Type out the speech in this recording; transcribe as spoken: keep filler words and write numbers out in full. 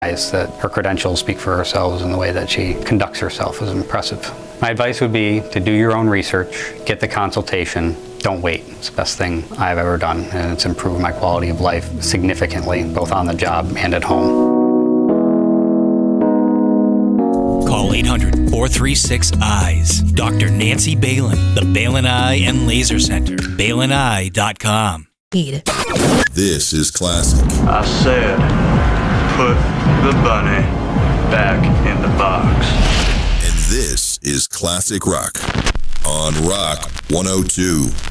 That her credentials speak for herself, and the way that she conducts herself is impressive. My advice would be to do your own research, get the consultation, don't wait. It's the best thing I've ever done, and it's improved my quality of life significantly, both on the job and at home. Call eight hundred, four three six, E Y E S. Doctor Nancy Balin, the Balin Eye and Laser Center, balin eye dot com. This is classic. I said, put the bunny back in the box. And this is Classic Rock on Rock one oh two.